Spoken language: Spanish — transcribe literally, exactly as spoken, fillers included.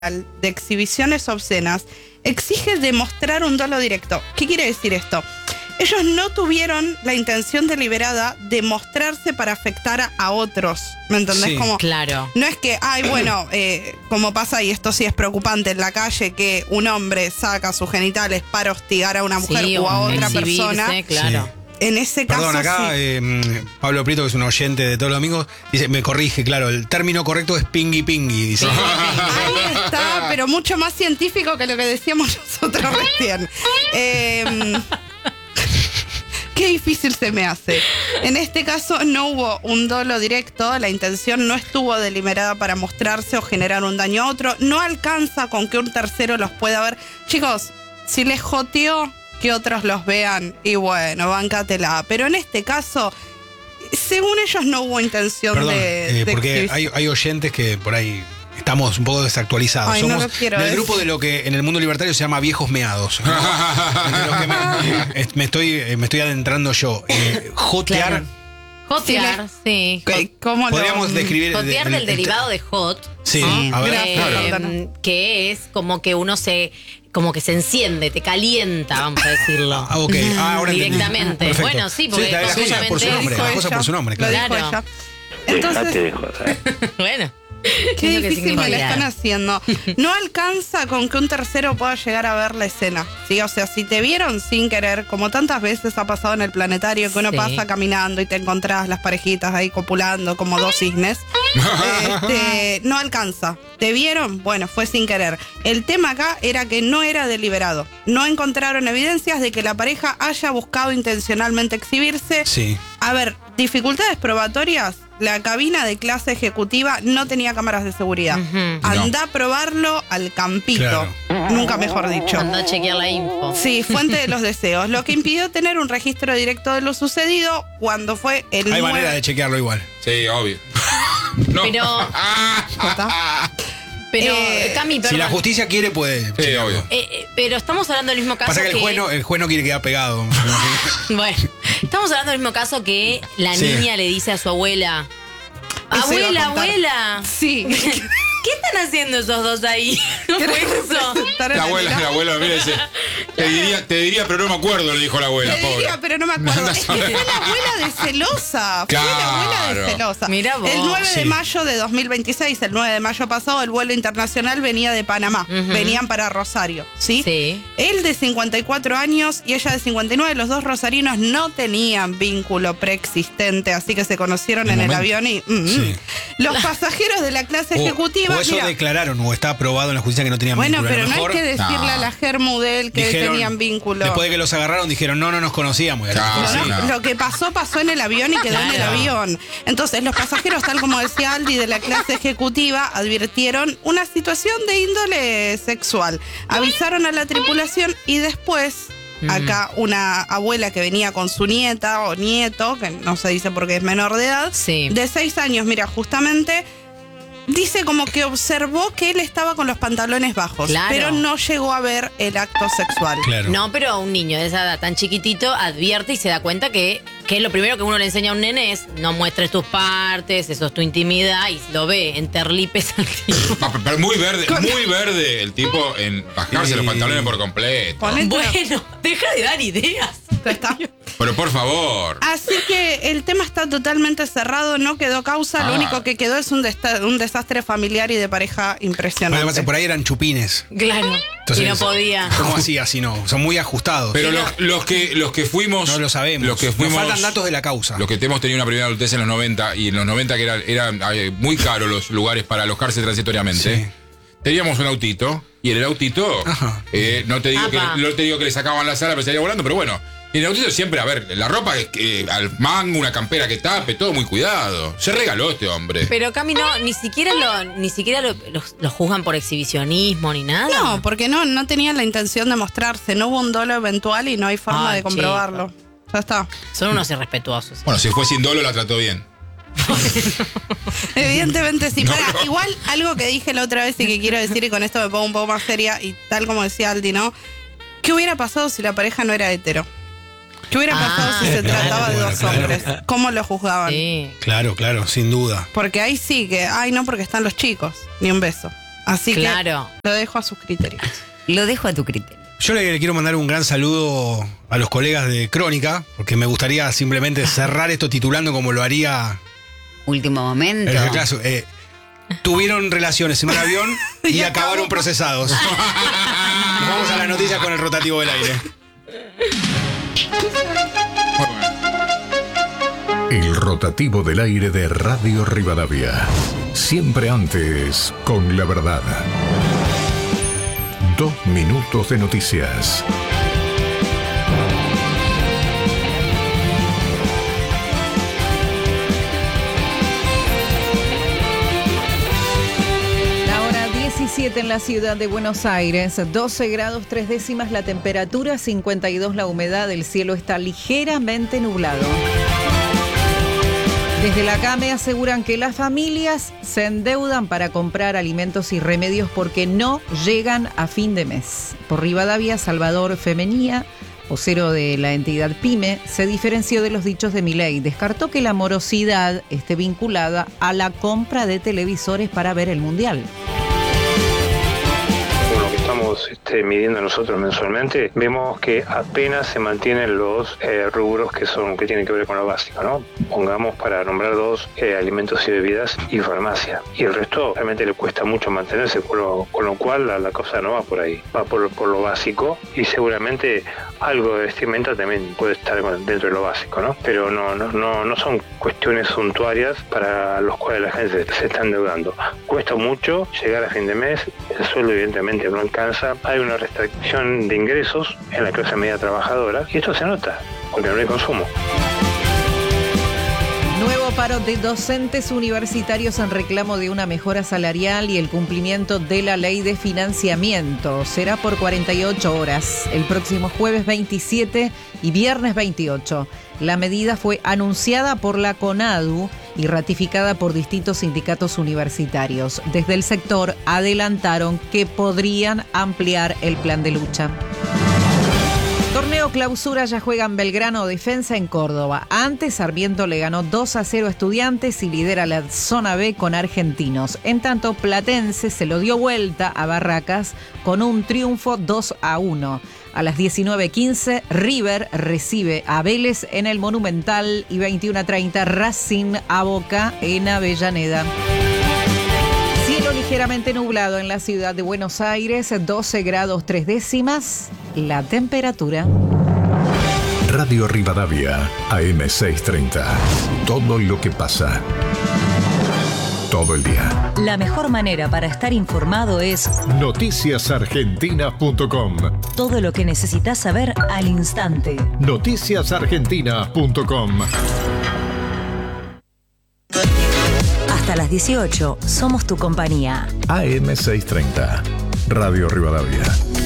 de exhibiciones obscenas exige demostrar un dolo directo. ¿Qué quiere decir esto? Ellos no tuvieron la intención deliberada de mostrarse para afectar a, a otros. ¿Me entendés? Sí, como, claro. No es que, ay, bueno, eh, como pasa, y esto sí es preocupante en la calle, que un hombre saca sus genitales para hostigar a una mujer Sí, o a otra exhibirse, persona. claro. Sí. En ese caso, Perdón, acá sí. eh, Pablo Prieto, que es un oyente de todos los domingos, dice, me corrige, claro, el término correcto es pingui pingui, dice. Ahí está, pero mucho más científico que lo que decíamos nosotros recién. Eh, qué difícil se me hace. En este caso no hubo un dolo directo, la intención no estuvo deliberada para mostrarse o generar un daño a otro. No alcanza con que un tercero los pueda ver. Chicos, si les joteó que otros los vean, y bueno, bancatela. Pero en este caso, según ellos, no hubo intención Perdón, de, eh, de porque exhibición. hay, hay oyentes que por ahí estamos un poco desactualizados. Ay, no Somos lo quiero del decir. grupo de lo que en el mundo libertario se llama viejos meados, ¿no? Entre los que me, me estoy, me estoy adentrando yo. Eh, jotear. Claro. Jotear, sí. Ok, ¿cómo lo- Podríamos describir. Jotear el- del el- derivado de hot. Sí, Sí, a ver. gracias. eh, Claro. que es como que uno se como que se enciende, te calienta, vamos a decirlo. Ah, ok. Ah, ahora entendí. Directamente. Perfecto. Bueno, sí, porque Sí, las cosas por su obviamente- nombre, Dijo las cosas ella, por su nombre, lo claro. dijo Claro. ella. Dejate Entonces, de joder. Bueno. qué Es lo que difícil me la significa. están haciendo. No alcanza con que un tercero pueda llegar a ver la escena. ¿Sí? O sea, si te vieron sin querer, como tantas veces ha pasado en el planetario, que uno Sí. pasa caminando y te encontrás las parejitas ahí copulando como dos cisnes, este, no alcanza. ¿Te vieron? Bueno, fue sin querer. El tema acá era que no era deliberado. No encontraron evidencias de que la pareja haya buscado intencionalmente exhibirse. Sí. A ver, dificultades probatorias. La cabina de clase ejecutiva no tenía cámaras de seguridad. Ujú. Andá a probarlo al campito. Claro. Nunca mejor dicho. Anda a chequear la info. Sí, fuente de los deseos. Lo que impidió tener un registro directo de lo sucedido cuando fue el Hay nueve... manera de chequearlo igual. Sí, obvio. No. Pero, pero, Eh, Cami, Si perdón. la justicia quiere, puede. Sí, chequearlo. obvio. Eh, eh, pero estamos hablando del mismo caso Pasa que el juez, no, el juez no quiere quedar pegado. Bueno, estamos hablando del mismo caso que la Sí. niña le dice a su abuela: Eso iba a Abuela, contar. abuela, Sí. ¿qué están haciendo esos dos ahí? ¿No fue eso? Presentar a La abuela, nena. la abuela, mira, dice, te diría, te diría, pero no me acuerdo, le dijo la abuela, Te pobre. diría, pero no me acuerdo. Anda a Es que saber. fue la abuela de celosa. Fue la abuela de Claro. celosa. Mirá vos. El nueve de Sí. mayo de dos mil veintiséis, el nueve de mayo pasado, el vuelo internacional venía de Panamá. Ujú. Venían para Rosario, ¿sí? Sí. Él de cincuenta y cuatro años y ella de cincuenta y nueve. Los dos rosarinos no tenían vínculo preexistente, así que se conocieron De en momento. el avión y... mm, Sí. Los pasajeros de la clase O, ejecutiva... o eso mira, declararon, o está aprobado en la justicia que no tenían bueno, vínculo. A lo pero no hay mejor, que decirle no. a la Germudel que dijeron- tenían vínculo. Después de que los agarraron, dijeron, no, no nos conocíamos. Y a lo Claro. mejor No, sí. no, no. Lo que pasó, pasó en el avión y quedó en el Claro. avión. Entonces, los pasajeros, tal como decía Aldi, de la clase ejecutiva, advirtieron una situación de índole sexual. Avisaron a la tripulación y después, acá una abuela que venía con su nieta o nieto, que no se dice porque es menor de edad, Sí. de seis años, mira, justamente... Dice como que observó que él estaba con los pantalones bajos, Claro. pero no llegó a ver el acto sexual. Claro. No, pero un niño de esa edad tan chiquitito advierte y se da cuenta que, que lo primero que uno le enseña a un nene es no muestres tus partes, eso es tu intimidad, y lo ve en terlipes al tipo. Pa- Pero muy verde, muy verde el tipo en bajarse Sí. los pantalones por completo. Ponete- Bueno, deja de dar ideas. Ya está. Pero por favor. Así que el tema está totalmente cerrado, no quedó causa, lo Ah. único que quedó es un, desta- un desastre familiar y de pareja impresionante. Además, por ahí eran chupines. Claro. Entonces, y no podía. ¿Cómo así, así no? Son muy ajustados. Pero los, los que los que fuimos. no lo sabemos. Los que Nos fuimos. faltan datos de la causa. Los que hemos tenido una primera adultez en los noventa y en los noventa que era, era eh, muy caro los lugares para alojarse transitoriamente. Sí. Teníamos un autito y en el autito Ajá. eh, no te digo que Apa. no te digo que le sacaban la sala pero salía volando, pero bueno. Y en el autito siempre, a ver, la ropa es que, al mango, una campera que tape, todo muy cuidado. Se regaló este hombre. Pero Cami, no, ni siquiera lo, ni siquiera lo, los- lo juzgan por exhibicionismo ni nada. No, porque no, no tenían la intención de mostrarse, no hubo un dolo eventual y no hay forma Ay, de comprobarlo. Ya está. Son unos irrespetuosos. Bueno, si fue sin dolo la trató bien. Evidentemente sí. No, Pará, no. igual algo que dije la otra vez y que quiero decir y con esto me pongo un poco más seria y tal como decía Aldi, ¿no? ¿Qué hubiera pasado si la pareja no era hetero? ¿Qué hubiera Ah, pasado si se claro, trataba de bueno, dos claro. hombres? ¿Cómo lo juzgaban? Sí. Claro, claro, sin duda. Porque ahí sí que, ay no, porque están los chicos, ni un beso. Así Claro. que lo dejo a sus criterios. Lo dejo a tu criterio. Yo le, le quiero mandar un gran saludo a los colegas de Crónica, porque me gustaría simplemente cerrar esto titulando como lo haría Último momento. en el caso. Eh, tuvieron relaciones en un avión y acabaron procesados. Nos vamos a las noticias con el rotativo del aire. El rotativo del aire de Radio Rivadavia. Siempre antes con la verdad. Dos minutos de noticias. La hora diecisiete en la ciudad de Buenos Aires, doce grados tres décimas la temperatura, cincuenta y dos la humedad, el cielo está ligeramente nublado. Desde la CAME aseguran que las familias se endeudan para comprar alimentos y remedios porque no llegan a fin de mes. Por Rivadavia, Salvador Femenía, vocero de la entidad PYME, se diferenció de los dichos de Milei. Descartó que la morosidad esté vinculada a la compra de televisores para ver el Mundial. Con lo que estamos este, midiendo nosotros mensualmente, vemos que apenas se mantienen los eh, rubros que son que tienen que ver con lo básico, ¿no? Pongamos para nombrar dos, eh, alimentos y bebidas y farmacia. Y el resto realmente le cuesta mucho mantenerse, con lo, con lo cual la, la cosa no va por ahí, va por, por lo básico y seguramente algo de vestimenta también puede estar dentro de lo básico, ¿no? Pero no, no, no, no son cuestiones suntuarias para los cuales la gente se, se está endeudando. Cuesta mucho llegar a fin de mes, el sueldo evidentemente no alcanza, hay una restricción de ingresos en la clase media trabajadora y esto se nota, porque no hay consumo. Nuevo paro de docentes universitarios en reclamo de una mejora salarial y el cumplimiento de la ley de financiamiento. Será por cuarenta y ocho horas, el próximo jueves veintisiete y viernes veintiocho. La medida fue anunciada por la CONADU y ratificada por distintos sindicatos universitarios. Desde el sector adelantaron que podrían ampliar el plan de lucha. Torneo Clausura, ya juegan Belgrano Defensa en Córdoba. Antes Sarmiento le ganó dos a cero a Estudiantes y lidera la zona B con Argentinos. En tanto, Platense se lo dio vuelta a Barracas con un triunfo dos a uno. A las diecinueve quince, River recibe a Vélez en el Monumental y veintiuno a treinta, Racing a Boca en Avellaneda. Cielo ligeramente nublado en la ciudad de Buenos Aires, doce grados tres décimas, la temperatura. Radio Rivadavia, A M seiscientos treinta. Todo lo que pasa. Todo el día. La mejor manera para estar informado es noticias argentinas punto com. todo lo que necesitas saber al instante. noticias argentinas punto com. Hasta las dieciocho, somos tu compañía. A M seiscientos treinta. Radio Rivadavia.